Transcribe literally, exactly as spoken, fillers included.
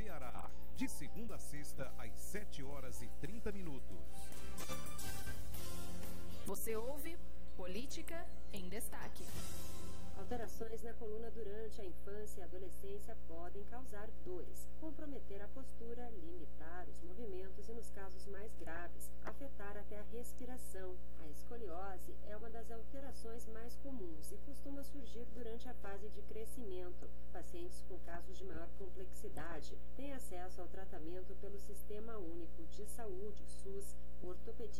Ceará. De segunda a sexta, às sete horas e trinta minutos. Você ouve Política em Destaque. Alterações na coluna durante a infância e adolescência podem causar dores, comprometer a postura, limitar os movimentos e, nos casos mais graves, afetar até a respiração. A escoliose é uma das alterações mais comuns e costuma surgir durante a fase de crescimento. Pacientes com casos de maior complexidade têm acesso ao tratamento pelo Sistema Único de Saúde, SUS, ortopedia